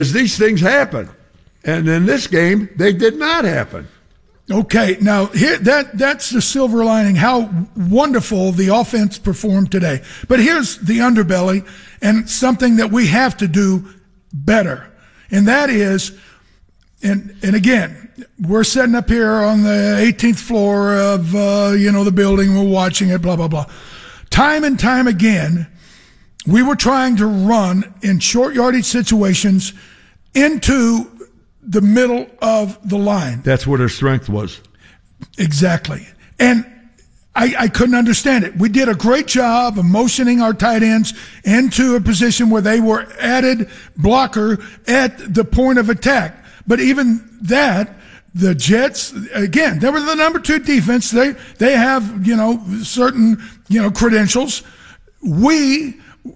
these things happen. And in this game, they did not happen. Okay, now here that's the silver lining, how wonderful the offense performed today. But here's the underbelly and something that we have to do better. And that is, and again, we're sitting up here on the 18th floor of, the building. We're watching it, blah, blah, blah. Time and time again, we were trying to run in short yardage situations into the middle of the line. That's where their strength was. Exactly. And I couldn't understand it. We did a great job of motioning our tight ends into a position where they were added blocker at the point of attack. But even that, the Jets, again, they were the number 2 defense. They have, certain, credentials. We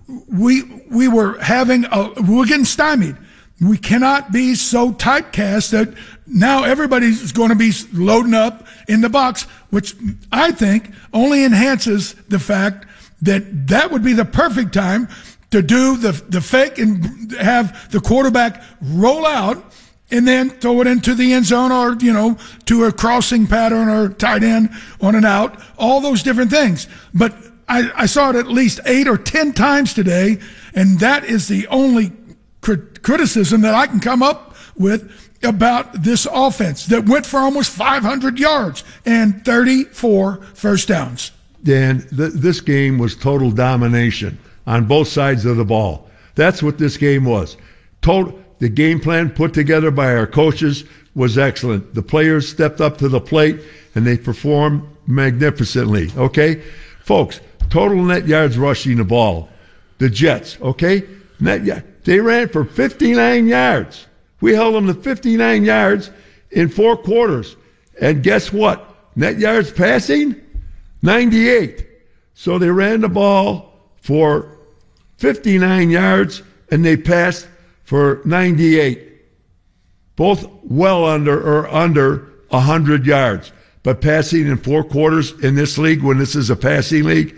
were getting stymied. We cannot be so typecast that now everybody's going to be loading up in the box, which I think only enhances the fact that would be the perfect time to do the fake and have the quarterback roll out and then throw it into the end zone or, to a crossing pattern or tight end on and out, all those different things. But I saw it at least 8 or 10 times today, and that is the only criticism that I can come up with about this offense that went for almost 500 yards and 34 first downs. Dan, this game was total domination on both sides of the ball. That's what this game was. The game plan put together by our coaches was excellent. The players stepped up to the plate, and they performed magnificently, okay? Folks, total net yards rushing the ball. The Jets, okay? They ran for 59 yards. We held them to 59 yards in 4 quarters. And guess what? Net yards passing? 98. So they ran the ball for 59 yards, and they passed for 98. Both well under 100 yards. But passing in 4 quarters in this league, when this is a passing league,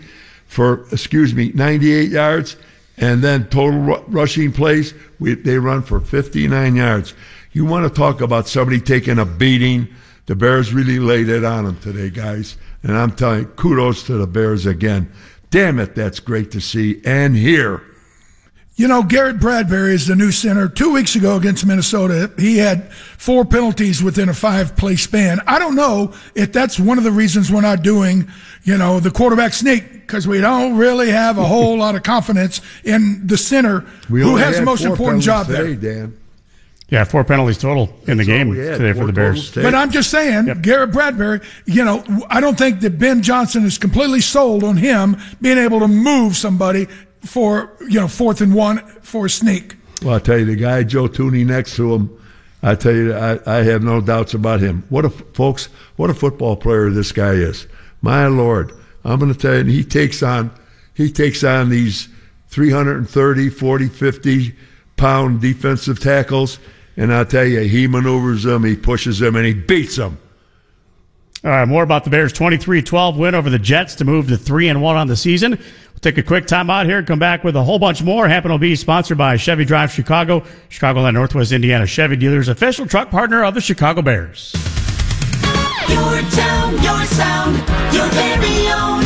98 yards. And then total rushing plays, they run for 59 yards. You want to talk about somebody taking a beating? The Bears really laid it on them today, guys. And I'm telling you, kudos to the Bears again. Damn it, that's great to see and hear. Garrett Bradbury is the new center. 2 weeks ago against Minnesota, he had 4 penalties within a 5-play span. I don't know if that's one of the reasons we're not doing, the quarterback sneak, because we don't really have a whole lot of confidence in the center who has the most important job today, there. Dan. Yeah, 4 penalties total in the game today for the Bears. But I'm just saying, Garrett Bradbury, I don't think that Ben Johnson is completely sold on him being able to move somebody for 4th and 1 for a sneak. Well, I'll tell you, the guy Joe Thuney next to him, I tell you, I have no doubts about him. What a football player this guy is. My Lord, I'm going to tell you, he takes on these 330, 40, 50-pound defensive tackles, and I'll tell you, he maneuvers them, he pushes them, and he beats them. All right, more about the Bears' 23-12 win over the Jets to move to 3-1 on the season. We'll take a quick time out here and come back with a whole bunch more. Happen will be sponsored by Chevy Drive Chicago, Chicagoland Northwest Indiana Chevy dealers, official truck partner of the Chicago Bears. Your town, your sound, your very own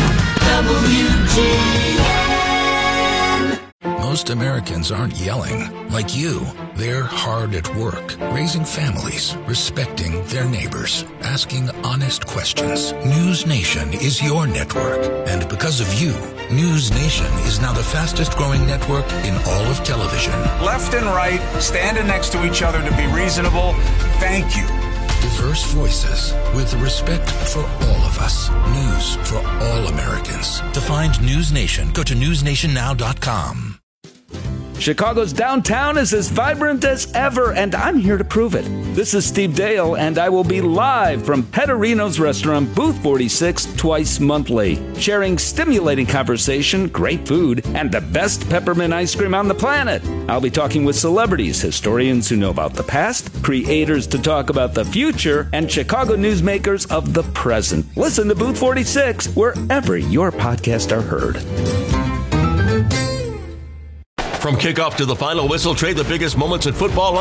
WGN. Most Americans aren't yelling like you. They're hard at work, raising families, respecting their neighbors, asking honest questions. News Nation is your network. And because of you, News Nation is now the fastest growing network in all of television. Left and right, standing next to each other to be reasonable. Thank you. Diverse voices with respect for all of us. News for all Americans. To find News Nation, go to newsnationnow.com. Chicago's downtown is as vibrant as ever, and I'm here to prove it. This is Steve Dale, and I will be live from Petterino's restaurant, Booth 46, twice monthly, sharing stimulating conversation, great food, and the best peppermint ice cream on the planet. I'll be talking with celebrities, historians who know about the past, creators to talk about the future, and Chicago newsmakers of the present. Listen to Booth 46 wherever your podcasts are heard. From kickoff to the final whistle, trade the biggest moments in football